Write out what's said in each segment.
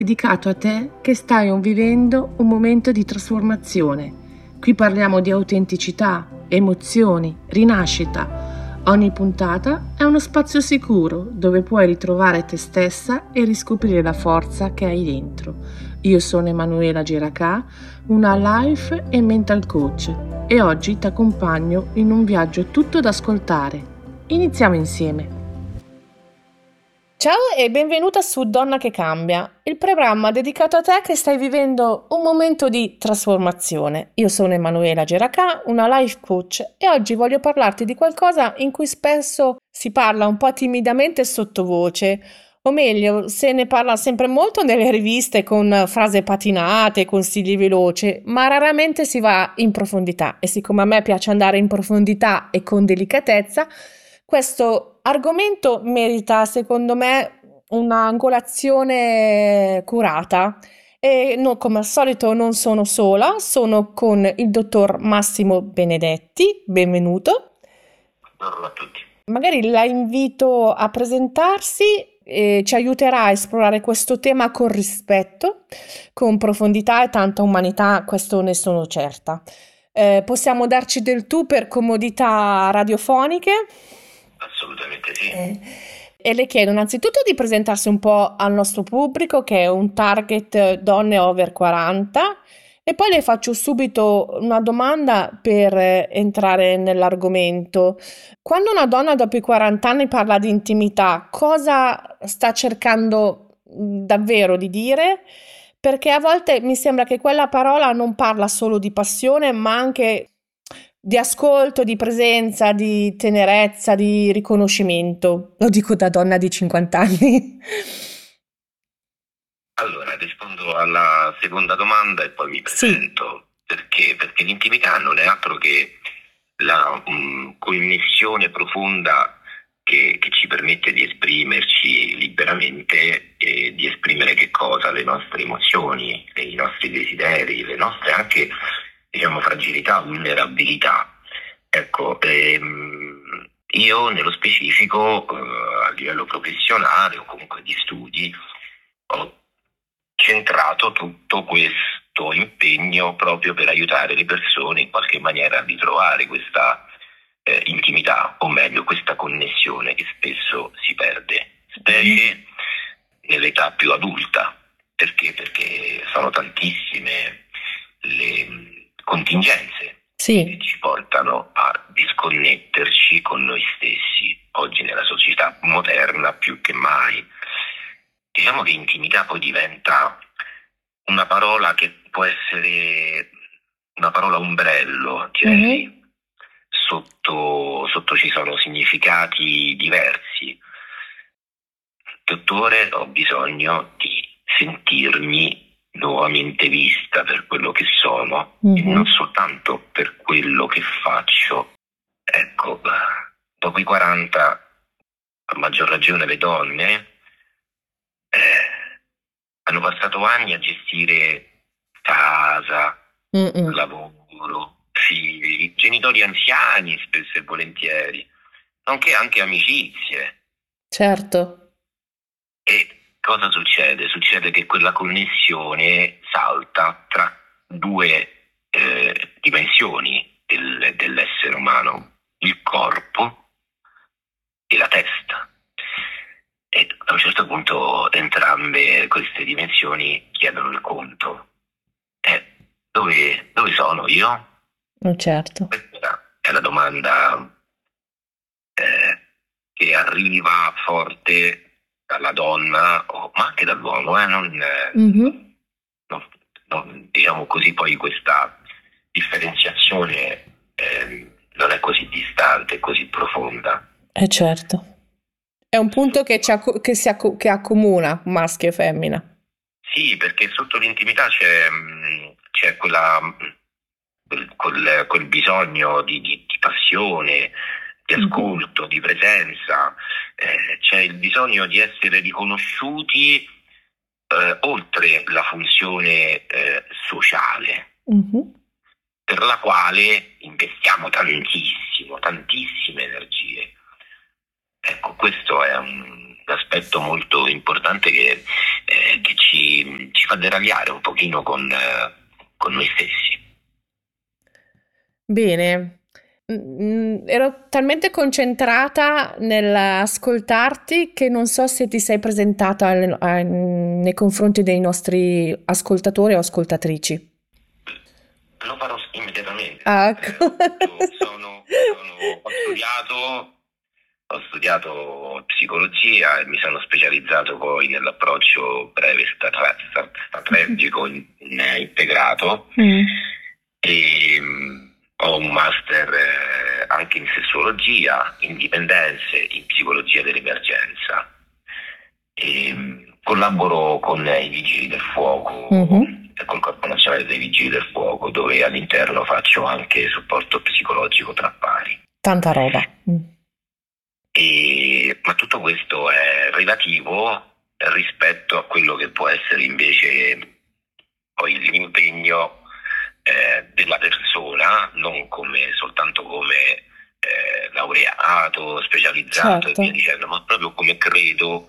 dedicato a te che stai vivendo un momento di trasformazione. Qui parliamo di autenticità, emozioni, rinascita. Ogni puntata è uno spazio sicuro dove puoi ritrovare te stessa e riscoprire la forza che hai dentro. Io sono Emanuela Giracà, una life e mental coach, e oggi ti accompagno in un viaggio tutto da ascoltare. Iniziamo insieme. Ciao e benvenuta su Donna che Cambia, il programma dedicato a te che stai vivendo un momento di trasformazione. Io sono Emanuela Geracà, una life coach, e oggi voglio parlarti di qualcosa in cui spesso si parla un po' timidamente sottovoce, o meglio, se ne parla sempre molto nelle riviste con frasi patinate, consigli veloci, ma raramente si va in profondità. E siccome a me piace andare in profondità e con delicatezza, questo argomento merita, secondo me, un'angolazione curata. E come al solito non sono sola, sono con il dottor Massimo Benedetti. Benvenuto. Buongiorno a tutti. Magari la invito a presentarsi e ci aiuterà a esplorare questo tema con rispetto, con profondità e tanta umanità, questo ne sono certa. Possiamo darci del tu per comodità radiofoniche? Assolutamente sì. E le chiedo innanzitutto di presentarsi un po' al nostro pubblico, che è un target donne over 40, e poi le faccio subito una domanda per entrare nell'argomento. Quando una donna dopo i 40 anni parla di intimità, cosa sta cercando davvero di dire? Perché a volte mi sembra che quella parola non parla solo di passione, ma anche di ascolto, di presenza, di tenerezza, di riconoscimento. Lo dico da donna di 50 anni. Allora, rispondo alla seconda domanda e poi mi presento. Perché? Perché l'intimità non è altro che la connessione profonda che ci permette di esprimerci liberamente e di esprimere che cosa? Le nostre emozioni, i nostri desideri, le nostre anche, diciamo, fragilità, vulnerabilità. Ecco, io nello specifico, a livello professionale o comunque di studi, ho centrato tutto questo impegno proprio per aiutare le persone in qualche maniera a ritrovare questa intimità, o meglio questa connessione che spesso si perde, specie nell'età più adulta. Perché? Perché sono tantissime le contingenze che ci portano a disconnetterci con noi stessi oggi nella società moderna più che mai. Diciamo che intimità poi diventa una parola che può essere una parola ombrello, direi. Sotto ci sono significati diversi. Dottore, ho bisogno di sentirmi nuovamente vista per quello che sono e non soltanto per quello che faccio. Ecco, dopo i 40, a maggior ragione le donne, hanno passato anni a gestire casa, lavoro, figli, genitori anziani spesso e volentieri, nonché anche amicizie. Certo. E cosa succede? Succede che quella connessione salta tra due dimensioni dell'essere umano, il corpo e la testa. E a un certo punto entrambe queste dimensioni chiedono il conto. Dove sono io? Certo. Questa è la domanda che arriva forte dalla donna, ma anche dall'uomo. Diciamo così, poi questa differenziazione non è così distante, così profonda. Certo. È un punto che accomuna maschio e femmina. Sì, perché sotto l'intimità c'è quel bisogno di passione, di ascolto, di presenza, c'è il bisogno di essere riconosciuti oltre la funzione sociale, per la quale investiamo tantissime energie. Ecco, questo è un aspetto molto importante che ci fa deragliare un pochino con noi stessi. Bene. Ero talmente concentrata nell'ascoltarti che non so se ti sei presentata nei confronti dei nostri ascoltatori o ascoltatrici. Lo farò immediatamente. Ah, ecco. Ho studiato psicologia e mi sono specializzato poi nell'approccio breve strategico integrato Mm. e ho un master anche in sessuologia, in dipendenze, in psicologia dell'emergenza. Collaboro con i Vigili del Fuoco Mhm. e col Corpo Nazionale dei Vigili del Fuoco, dove all'interno faccio anche supporto psicologico tra pari. Tanta roba. Ma tutto questo è relativo rispetto a quello che può essere invece poi l'impegno della persona, non soltanto come laureato, specializzato e Certo. via dicendo, ma proprio come credo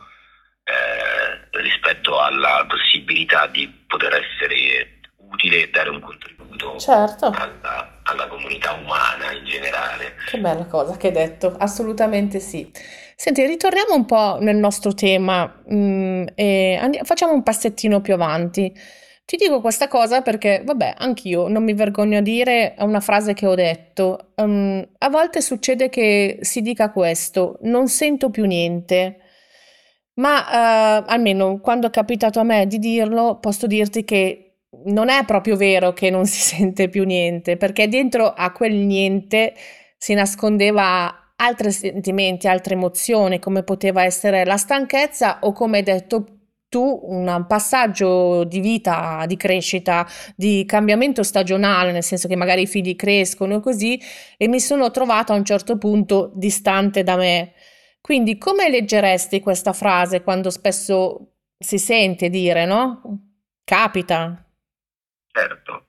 rispetto alla possibilità di poter essere utile e dare un contributo Certo. alla comunità umana in generale. Che bella cosa che hai detto, assolutamente sì. Senti, ritorniamo un po' nel nostro tema, e facciamo un passettino più avanti. Ti dico questa cosa perché, vabbè, anch'io non mi vergogno a dire, è una frase che ho detto. A volte succede che si dica questo, non sento più niente, ma almeno quando è capitato a me di dirlo, posso dirti che non è proprio vero che non si sente più niente, perché dentro a quel niente si nascondeva altri sentimenti, altre emozioni, come poteva essere la stanchezza o come hai detto tu, un passaggio di vita, di crescita, di cambiamento stagionale, nel senso che magari i figli crescono e così, e mi sono trovata a un certo punto distante da me. Quindi come leggeresti questa frase quando spesso si sente dire, no? Capita. Certo.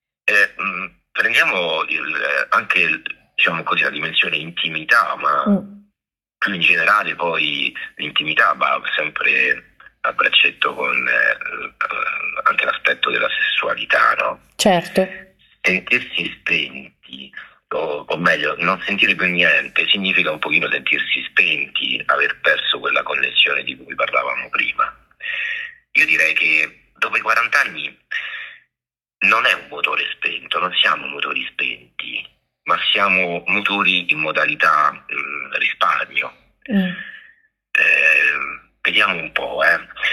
Prendiamo anche diciamo così, la dimensione intimità, ma Mm. più in generale poi l'intimità va sempre a braccetto con anche l'aspetto della sessualità, no? Certo. Sentirsi spenti, o meglio, non sentire più niente, significa un pochino sentirsi spenti, aver perso quella connessione di cui parlavamo prima. Io direi che dopo i 40 anni non è un motore spento, non siamo motori spenti, ma siamo motori in modalità risparmio. Mm. Vediamo un po',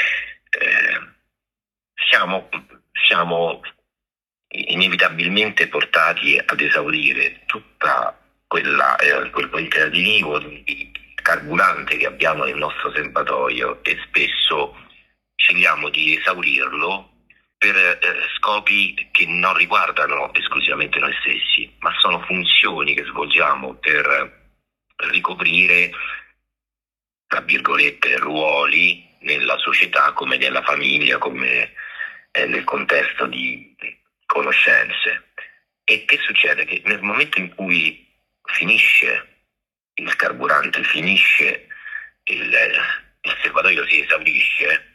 siamo inevitabilmente portati ad esaurire tutta quel quantitativo di carburante che abbiamo nel nostro serbatoio e spesso scegliamo di esaurirlo per scopi che non riguardano esclusivamente noi stessi, ma sono funzioni che svolgiamo per ricoprire, tra virgolette, ruoli nella società, come nella famiglia, come nel contesto di conoscenze. E che succede? Che nel momento in cui finisce il carburante, finisce il serbatoio, si esaurisce,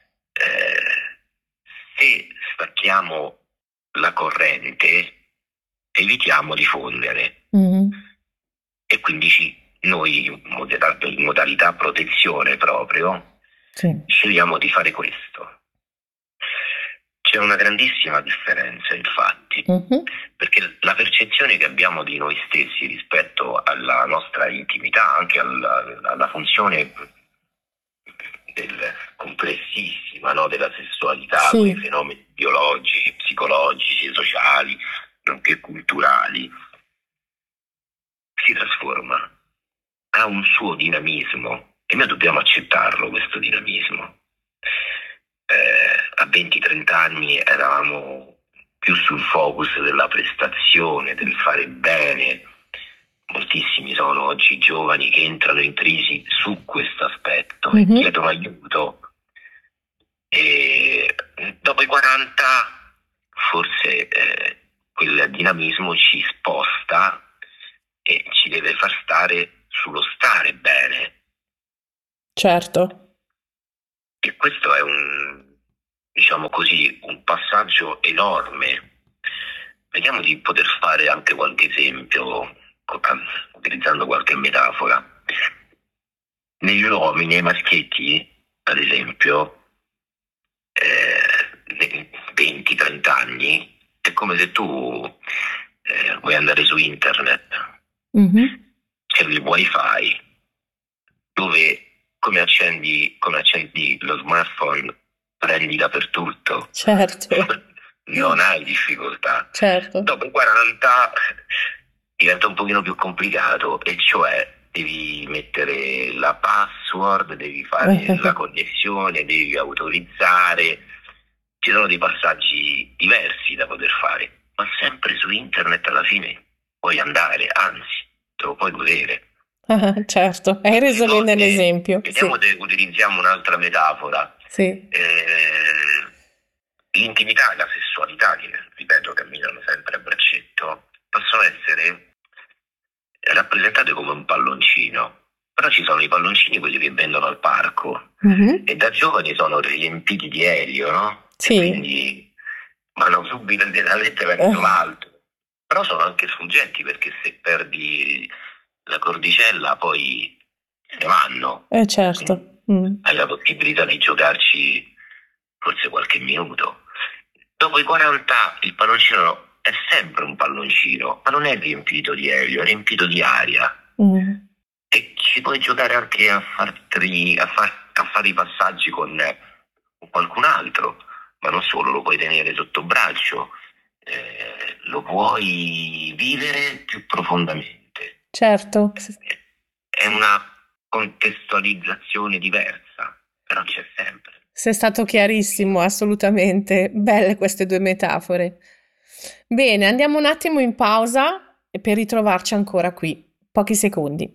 se stacchiamo la corrente, evitiamo di fondere. Mm. E quindi noi in modalità protezione proprio Sì. scegliamo di fare questo. C'è una grandissima differenza, infatti, Mhm. perché la percezione che abbiamo di noi stessi rispetto alla nostra intimità, anche alla funzione complessissima, no, della sessualità, con i Sì. fenomeni biologici, psicologici, sociali, nonché culturali, si trasforma, ha un suo dinamismo e noi dobbiamo accettarlo, questo dinamismo. A 20-30 anni eravamo più sul focus della prestazione, del fare bene. Moltissimi sono oggi giovani che entrano in crisi su questo aspetto e chiedono aiuto. E dopo i 40 forse quel dinamismo ci sposta e ci deve far stare sullo stare bene. certo. E questo è diciamo così, un passaggio enorme. Vediamo di poter fare anche qualche esempio, utilizzando qualche metafora. Negli uomini, ai maschietti, ad esempio, 20-30 anni, è come se tu vuoi andare su internet, Mhm. c'è il wifi, dove come accendi lo smartphone, prendi dappertutto, Certo, non hai difficoltà. certo. Dopo i 40 diventa un pochino più complicato, e cioè devi mettere la password, devi fare la connessione, devi autorizzare. Ci sono dei passaggi diversi da poter fare, ma sempre su internet alla fine puoi andare, anzi, te lo puoi godere. Certo, hai reso bene l'esempio. Vediamo Sì, se utilizziamo un'altra metafora. sì. L'intimità e la sessualità, che ripeto camminano sempre a braccetto, possono essere rappresentate come un palloncino. Però ci sono i palloncini, quelli che vendono al parco, Mhm. e da giovani sono riempiti di elio, no? E Sì. quindi vanno subito direttamente verso l'alto. Però sono anche sfuggenti, perché se perdi la cordicella poi se ne vanno. Quindi Certo. Mm. hai la possibilità di giocarci forse qualche minuto. Dopo i 40 il palloncino è sempre un palloncino, ma non è riempito di elio, è riempito di aria. Mm. E ci puoi giocare anche a fare i passaggi con qualcun altro, ma non solo, lo puoi tenere sotto braccio, lo puoi vivere più profondamente. Certo. È una contestualizzazione diversa, però c'è sempre. Sei stato chiarissimo, assolutamente. Belle queste due metafore. Bene, andiamo un attimo in pausa e per ritrovarci ancora qui. Pochi secondi.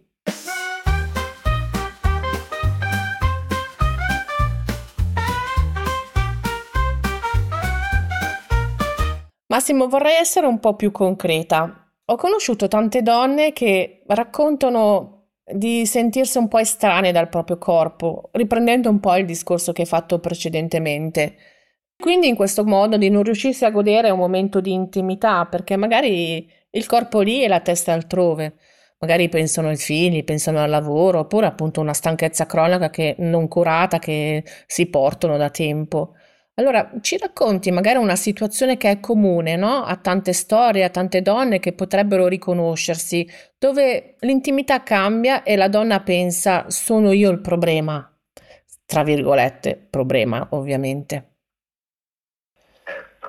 Massimo, vorrei essere un po' più concreta. Ho conosciuto tante donne che raccontano di sentirsi un po' estranee dal proprio corpo, riprendendo un po' il discorso che hai fatto precedentemente. Quindi in questo modo di non riuscirsi a godere un momento di intimità, perché magari il corpo lì e la testa altrove. Magari pensano ai figli, pensano al lavoro, oppure appunto una stanchezza cronica che non curata che si portano da tempo. Allora, ci racconti magari una situazione che è comune, no? A tante storie, a tante donne che potrebbero riconoscersi, dove l'intimità cambia e la donna pensa sono io il problema, tra virgolette, problema ovviamente. Certo.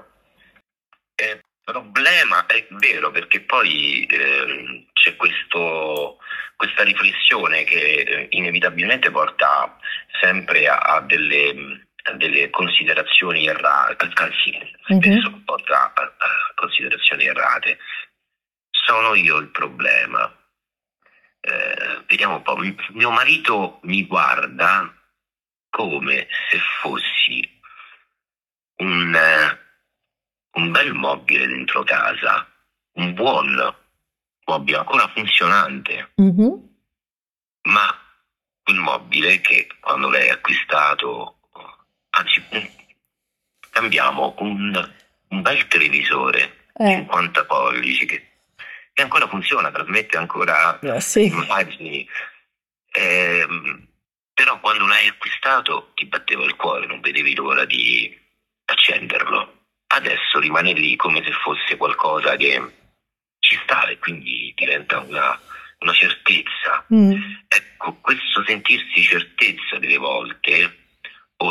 Problema è vero, perché poi c'è questa riflessione che inevitabilmente porta sempre a delle considerazioni errate, anzi, Mhm. spesso porta a considerazioni errate. Sono io il problema. Vediamo un po'. Mio marito mi guarda come se fossi un, eh, un bel mobile dentro casa, un buon mobile ancora funzionante, Mhm. ma un mobile che quando l'hai acquistato, anzi, cambiamo un bel televisore Eh, 50 pollici che ancora funziona, trasmette ancora sì, immagini. Ehm, Però quando l'hai acquistato ti batteva il cuore, non vedevi l'ora di accenderlo. Adesso rimane lì come se fosse qualcosa che ci sta, e quindi diventa una certezza. mm, Ecco, questo sentirsi certezza delle volte, o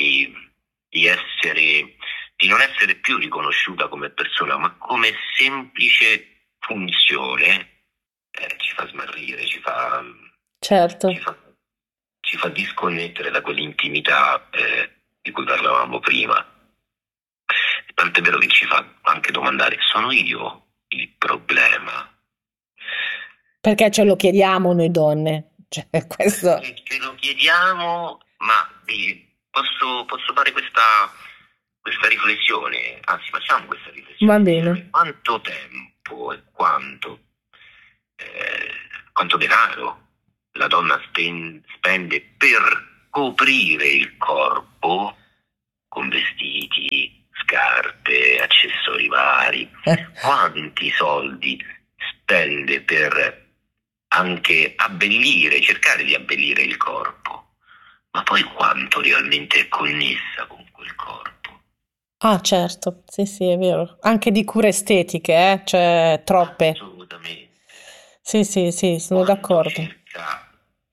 di non essere più riconosciuta come persona, ma come semplice funzione, ci fa smarrire, ci certo. fa, ci fa disconnettere da quell'intimità di cui parlavamo prima. Tant'è vero che ci fa anche domandare: sono io il problema? Perché ce lo chiediamo noi donne. Cioè, questo Ce lo chiediamo, ma posso fare questa riflessione, anzi facciamo questa riflessione va insieme. bene. Quanto tempo e quanto denaro la donna spende per coprire il corpo con vestiti, scarpe, accessori vari, quanti soldi spende per anche abbellire, cercare di abbellire il corpo, ma poi quanto realmente è connessa con quel corpo. Ah, certo, sì, sì, è vero. Anche di cure estetiche, cioè troppe. Assolutamente. Sì, sì, sì, sono Quanto d'accordo. cerca,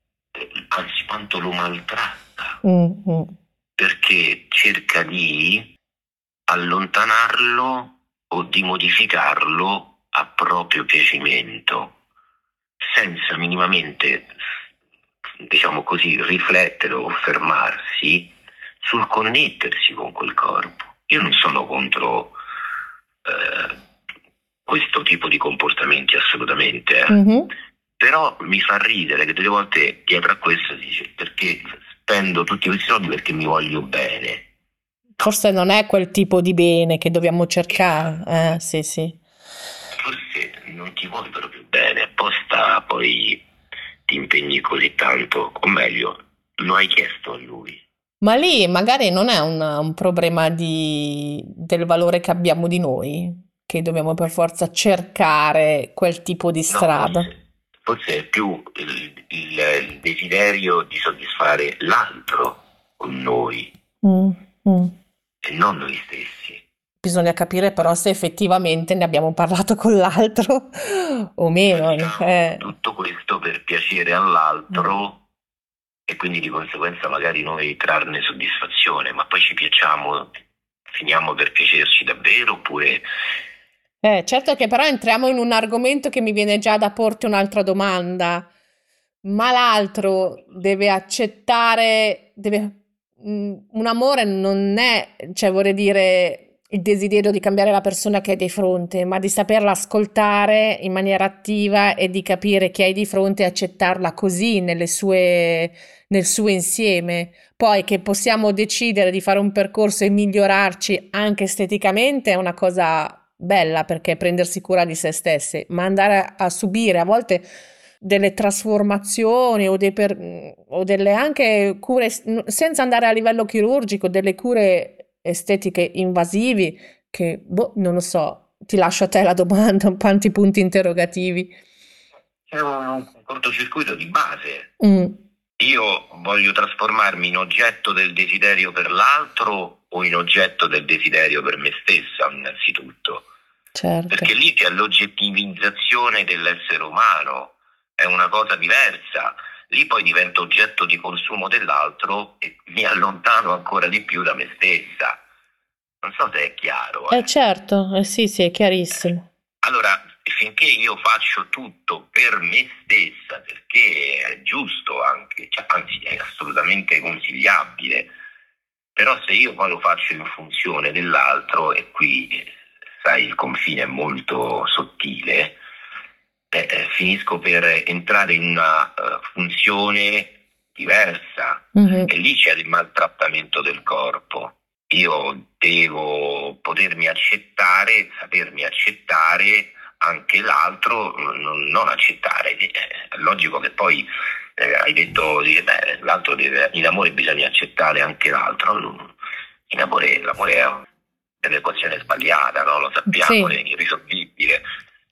anzi quanto lo maltratta, Mm, mm. perché cerca di allontanarlo o di modificarlo a proprio piacimento, senza minimamente, diciamo così, riflettere o fermarsi sul connettersi con quel corpo. Io non sono contro eh, questo tipo di comportamenti assolutamente, Mhm. però mi fa ridere che delle volte dietro a questo si dice perché spendo tutti questi soldi perché mi voglio bene. Forse non è quel tipo di bene che dobbiamo cercare. Esatto. Sì, sì. Forse non ti vuoi proprio bene, apposta poi ti impegni così tanto, o meglio, lo hai chiesto a lui. Ma lì magari non è un problema del valore che abbiamo di noi, che dobbiamo per forza cercare quel tipo di No, strada. forse è più il desiderio di soddisfare l'altro con noi Mm, mm. e non noi stessi. Bisogna capire però se effettivamente ne abbiamo parlato con l'altro o meno. Facciamo tutto questo per piacere Mm. all'altro e quindi di conseguenza magari noi trarne soddisfazione, ma poi ci piacciamo, finiamo per piacerci davvero oppure Certo che però entriamo in un argomento che mi viene già da porti un'altra domanda. Ma l'altro deve accettare, un amore non è, cioè vorrei dire, il desiderio di cambiare la persona che hai di fronte, ma di saperla ascoltare in maniera attiva e di capire chi hai di fronte e accettarla così nel suo insieme. Poi che possiamo decidere di fare un percorso e migliorarci anche esteticamente è una cosa bella perché è prendersi cura di se stessi, ma andare a subire a volte delle trasformazioni o delle anche cure, senza andare a livello chirurgico, delle cure estetiche invasivi che, boh, non lo so, ti lascio a te la domanda, quanti punti interrogativi. c'è un cortocircuito di base. Mm, Io voglio trasformarmi in oggetto del desiderio per l'altro o in oggetto del desiderio per me stessa, innanzitutto. certo. Perché lì c'è l'oggettivizzazione dell'essere umano, è una cosa diversa. Lì poi divento oggetto di consumo dell'altro e mi allontano ancora di più da me stessa. Non so se è chiaro, Certo, sì, sì, è chiarissimo. Allora, finché io faccio tutto per me stessa, perché è giusto anche, cioè, anzi è assolutamente consigliabile, però se io poi lo faccio in funzione dell'altro, e qui, sai, il confine è molto sottile, finisco per entrare in una funzione diversa Mhm. e lì c'è il maltrattamento del corpo. Io devo potermi accettare, sapermi accettare anche l'altro, non accettare. È logico che poi hai detto, l'altro in amore bisogna accettare anche l'altro. L'amore è un'equazione sbagliata, no? Lo sappiamo, è Sì, irrisolvibile.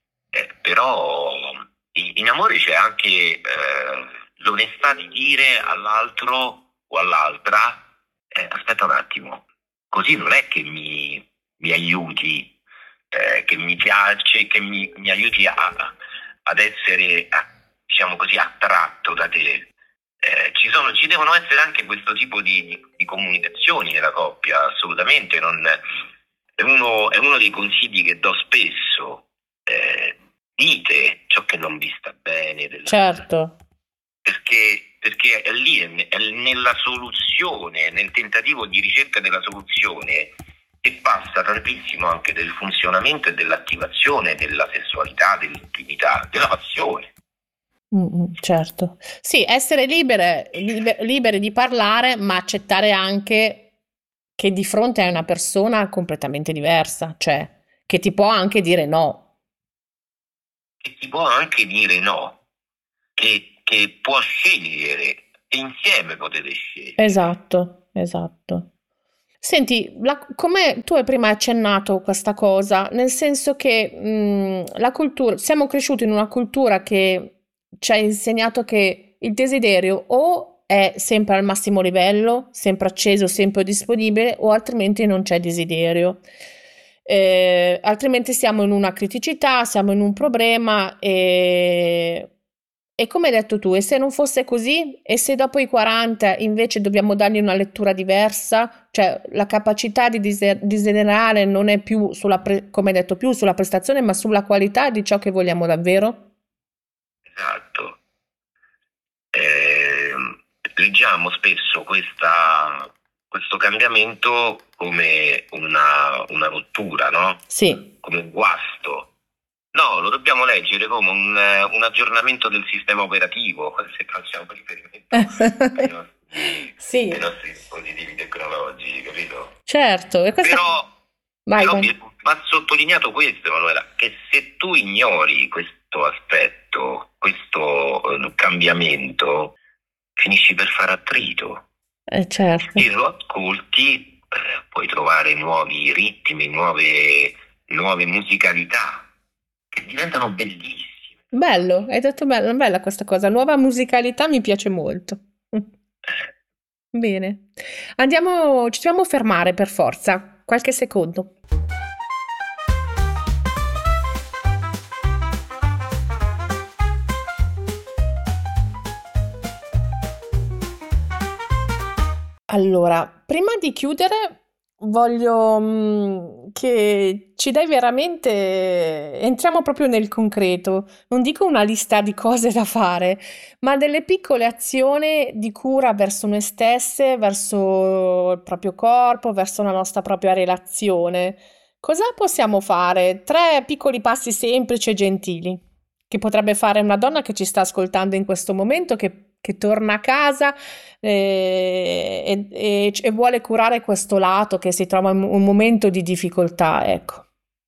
Però in amore c'è anche l'onestà di dire all'altro o all'altra, aspetta un attimo, così non è che mi aiuti, che mi piace, che mi aiuti ad essere, diciamo così, attratto da te. Ci devono essere anche questo tipo di comunicazioni nella coppia, assolutamente. È uno dei consigli che do spesso. Dite ciò che non vi sta bene certo. perché è lì, è nella soluzione, nel tentativo di ricerca della soluzione che passa tantissimo anche del funzionamento e dell'attivazione della sessualità, dell'intimità, della passione. Certo. Sì, essere libere di parlare, ma accettare anche che di fronte a una persona completamente diversa, cioè che ti può anche dire no. Che ti può anche dire no, che che può scegliere e insieme potete scegliere. Esatto, esatto. Senti, come tu hai prima accennato questa cosa, nel senso che la cultura, siamo cresciuti in una cultura che ci ha insegnato che il desiderio o è sempre al massimo livello, sempre acceso, sempre disponibile, o altrimenti non c'è desiderio. Altrimenti siamo in una criticità, siamo in un problema e come hai detto tu, e se non fosse così, e se dopo i 40 invece dobbiamo dargli una lettura diversa, cioè la capacità di desiderare non è più come hai detto, più sulla prestazione, ma sulla qualità di ciò che vogliamo davvero? Esatto. Leggiamo spesso questo cambiamento come una rottura, no? Sì. Come un guasto. No, lo dobbiamo leggere come un aggiornamento del sistema operativo, se facciamo riferimento Sì. ai nostri dispositivi tecnologici, capito? Certo, e questa... Però va sottolineato questo, Emanuela, che se tu ignori questo aspetto, questo cambiamento, finisci per fare attrito. Certo. Se lo ascolti, puoi trovare nuovi ritmi, nuove musicalità che diventano bellissime. Bello, hai detto bella questa cosa. Nuova musicalità mi piace molto. Bene. Ci dobbiamo fermare per forza. Qualche secondo. Allora, prima di chiudere, voglio che ci dai veramente, entriamo proprio nel concreto, non dico una lista di cose da fare, ma delle piccole azioni di cura verso noi stesse, verso il proprio corpo, verso la nostra propria relazione. Cosa possiamo fare? 3 piccoli passi semplici e gentili che potrebbe fare una donna che ci sta ascoltando in questo momento, che torna a casa e vuole curare questo lato che si trova in un momento di difficoltà, ecco.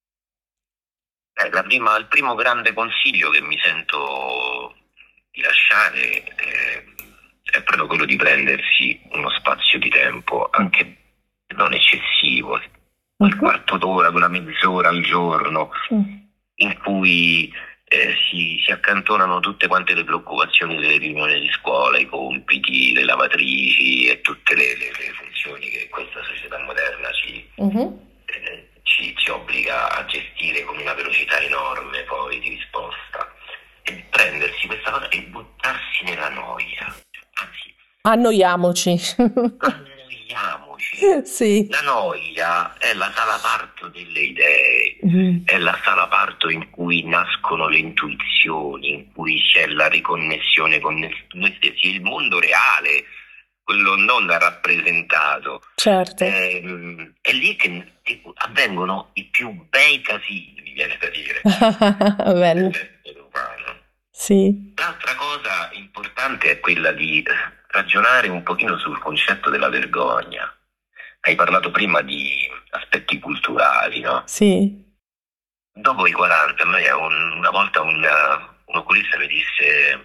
Il primo grande consiglio che mi sento di lasciare è proprio quello di prendersi uno spazio di tempo, anche non eccessivo, un quarto d'ora, una mezz'ora al giorno, in cui si accantonano tutte quante le preoccupazioni delle riunioni di scuola, i compiti, le lavatrici e tutte le funzioni che questa società moderna ci obbliga a gestire con una velocità enorme poi di risposta, e prendersi questa cosa e buttarsi nella noia. Anzi, annoiamoci. Sì. La noia è la sala parto delle idee, è la sala parto in cui nascono le intuizioni, in cui c'è la riconnessione con noi stessi, il mondo reale, quello non rappresentato. Certo. È lì che avvengono i più bei casini, mi viene da dire. Bello. Sì. L'altra cosa importante è quella di ragionare un pochino sul concetto della vergogna. Hai parlato prima di aspetti culturali, no? Sì. Dopo i 40, una volta un oculista mi disse: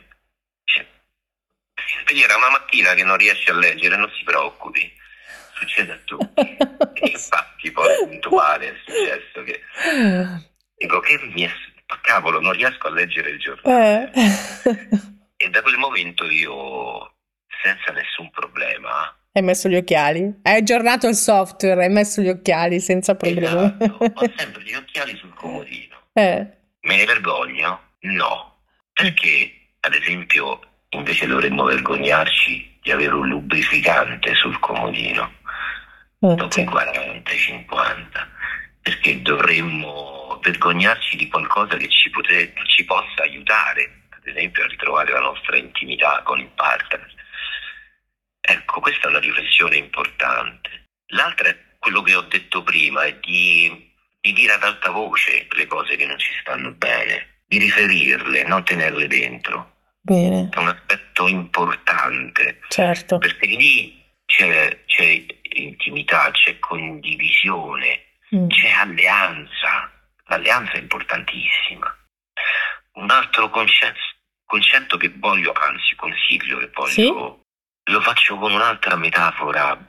si sveglierà una mattina che non riesce a leggere, non si preoccupi, succede a tutti. E infatti poi puntuale è successo che dico che cavolo, non riesco a leggere il giornale. E da quel momento io, senza nessun problema, hai messo gli occhiali? Hai aggiornato il software, hai messo gli occhiali senza problemi. Esatto, ho sempre gli occhiali sul comodino. Me ne vergogno? No. Perché, ad esempio, invece dovremmo vergognarci di avere un lubrificante sul comodino dopo i 40, 50, perché dovremmo vergognarci di qualcosa che ci possa aiutare, ad esempio, a ritrovare la nostra intimità con il partner. Ecco, questa è una riflessione importante. L'altra è quello che ho detto prima, è di dire ad alta voce le cose che non ci stanno bene, di riferirle, non tenerle dentro. Bene. È un aspetto importante. Certo. Perché lì c'è intimità, c'è condivisione, c'è alleanza. L'alleanza è importantissima. Un altro concetto concetto che voglio, anzi consiglio che Sì? voglio, lo faccio con un'altra metafora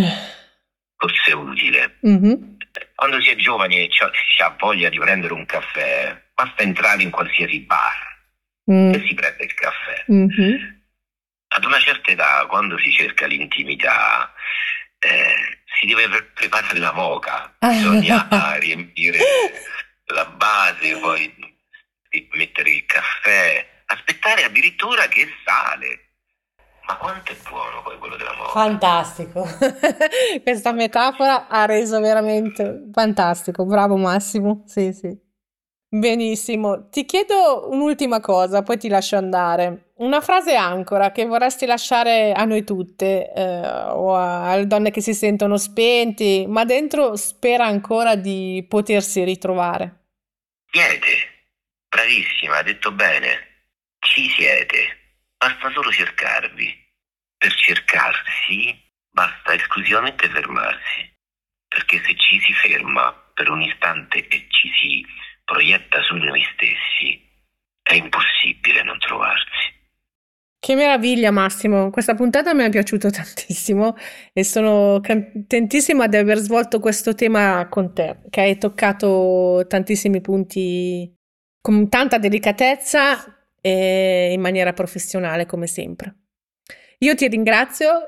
forse utile. Mhm. Quando si è giovani e si ha voglia di prendere un caffè, basta entrare in qualsiasi bar Mm. e si prende il caffè. Mhm. Ad una certa età, quando si cerca l'intimità, si deve preparare la moka, bisogna riempire la base, poi mettere il caffè, aspettare addirittura che sale. Ma quanto è buono poi quello della moka? Fantastico. Questa metafora ha reso veramente fantastico. Bravo Massimo. Sì, sì. Benissimo. Ti chiedo un'ultima cosa, poi ti lascio andare. Una frase ancora che vorresti lasciare a noi tutte, o alle donne che si sentono spenti, ma dentro spera ancora di potersi ritrovare. Siete, bravissima, ha detto bene, ci siete, basta solo cercarvi. Per cercarsi basta esclusivamente fermarsi, perché se ci si ferma per un istante e ci si proietta su noi stessi, è impossibile non trovarsi. Che meraviglia, Massimo! Questa puntata mi è piaciuta tantissimo e sono contentissima di aver svolto questo tema con te, che hai toccato tantissimi punti con tanta delicatezza e in maniera professionale, come sempre. Io ti ringrazio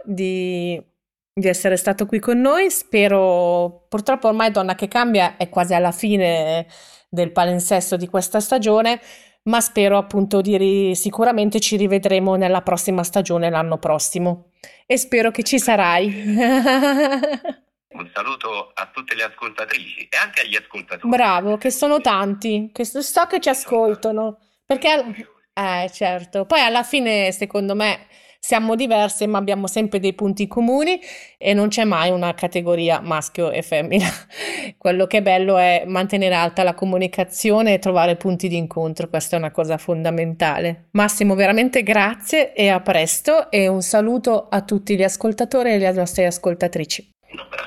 di essere stato qui con noi. Spero, purtroppo ormai Donna che cambia è quasi alla fine del palinsesto di questa stagione, ma spero appunto sicuramente ci rivedremo nella prossima stagione l'anno prossimo e spero che ci sarai. Un saluto a tutte le ascoltatrici e anche agli ascoltatori. Bravo, che sono tanti, che so che ci ascoltano, perché certo, poi alla fine secondo me siamo diverse, ma abbiamo sempre dei punti comuni e non c'è mai una categoria maschio e femmina. Quello che è bello è mantenere alta la comunicazione e trovare punti di incontro, questa è una cosa fondamentale. Massimo, veramente grazie e a presto e un saluto a tutti gli ascoltatori e le nostre ascoltatrici. No,